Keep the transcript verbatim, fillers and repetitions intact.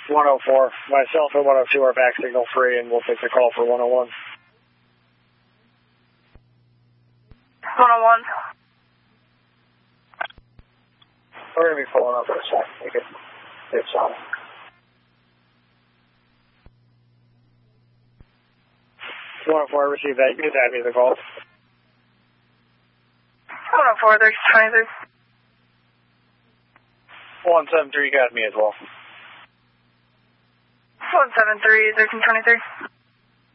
one oh four. Myself and one oh two are back signal free, and we'll take the call for one oh one. one oh one. We're going to be pulling up for a sec. We can get some. one oh four, receive that. You can add me the call. one oh four, thirteen twenty-three. one seven three got me as well. one seven three, thirteen twenty-three.